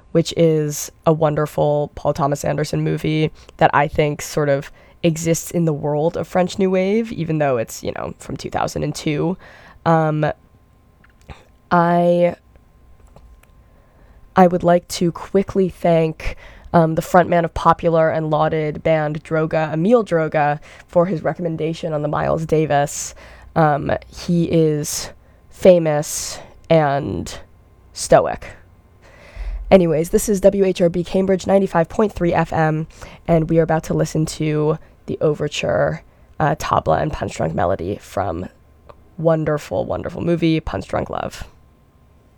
which is a wonderful Paul Thomas Anderson movie that I think sort of exists in the world of French New Wave, even though it's, from 2002. I would like to quickly thank the frontman of popular and lauded band Droga, Emile Droga, for his recommendation on the Miles Davis. He is famous and stoic. Anyways, this is WHRB Cambridge 95.3 FM, and we are about to listen to the overture, Tabla and Punch Drunk Melody from wonderful, wonderful movie, Punch Drunk Love.